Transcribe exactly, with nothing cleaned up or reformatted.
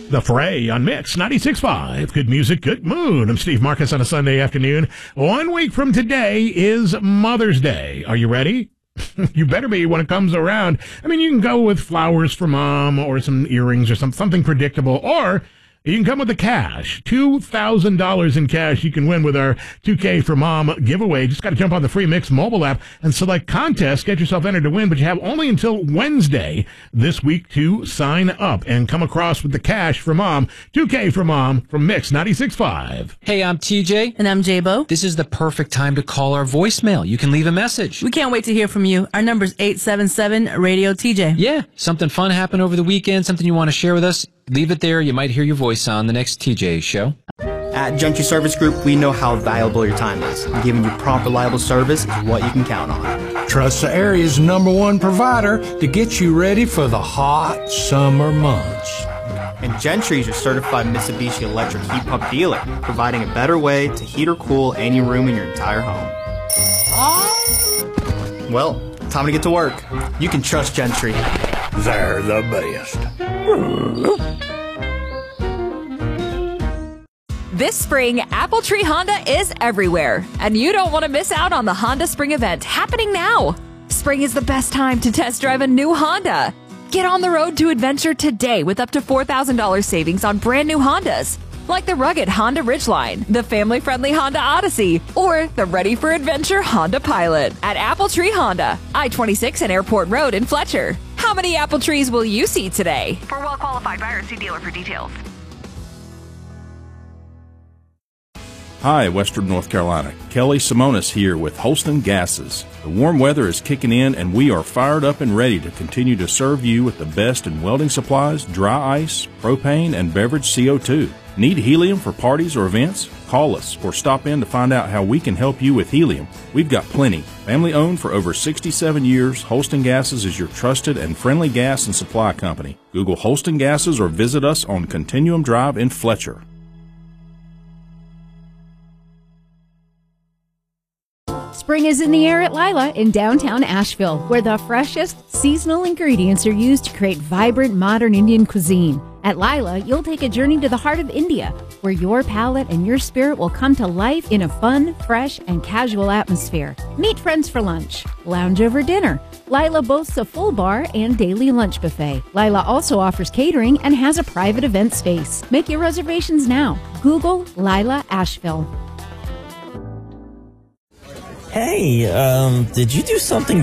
The Fray on Mix ninety-six point five. Good music, good mood. I'm Steve Marcus on a Sunday afternoon. One week from today is Mother's Day. Are you ready? You better be when it comes around. I mean, you can go with flowers for mom or some earrings or some, something predictable, or you can come with the cash. two thousand dollars in cash you can win with our two K for Mom giveaway. Just got to jump on the free Mix mobile app and select contest. Get yourself entered to win, but you have only until Wednesday this week to sign up and come across with the cash for Mom. two K for Mom from Mix ninety-six point five. Hey, I'm T J. And I'm J-Bo. This is the perfect time to call our voicemail. You can leave a message. We can't wait to hear from you. Our number's eight seven seven radio T J. Yeah, something fun happened over the weekend, something you want to share with us. Leave it there. You might hear your voice on the next T J show. At Gentry Service Group, we know how valuable your time is. And giving you prompt, reliable service is what you can count on. Trust the area's number one provider to get you ready for the hot summer months. And Gentry is your certified Mitsubishi electric heat pump dealer, providing a better way to heat or cool any room in your entire home. Well, time to get to work. You can trust Gentry. They're the best. This spring, Apple Tree Honda is everywhere, and you don't want to miss out on the Honda Spring event happening now. Spring is the best time to test drive a new Honda. Get on the road to adventure today with up to four thousand dollars savings on brand new Hondas, like the rugged Honda Ridgeline, the family-friendly Honda Odyssey, or the ready-for-adventure Honda Pilot at Apple Tree Honda, I twenty-six and Airport Road in Fletcher. How many apple trees will you see today? For well-qualified buyers, see dealer for details. Hi, Western North Carolina. Kelly Simonis here with Holston Gases. The warm weather is kicking in, and we are fired up and ready to continue to serve you with the best in welding supplies, dry ice, propane, and beverage C O two. Need helium for parties or events? Call us or stop in to find out how we can help you with helium. We've got plenty. Family owned for over sixty-seven years, Holston Gases is your trusted and friendly gas and supply company. Google Holston Gases or visit us on Continuum Drive in Fletcher. Spring is in the air at Lila in downtown Asheville, where the freshest seasonal ingredients are used to create vibrant modern Indian cuisine. At Lila, you'll take a journey to the heart of India, where your palate and your spirit will come to life in a fun, fresh, and casual atmosphere. Meet friends for lunch, lounge over dinner. Lila boasts a full bar and daily lunch buffet. Lila also offers catering and has a private event space. Make your reservations now. Google Lila Asheville. Hey, um, did you do something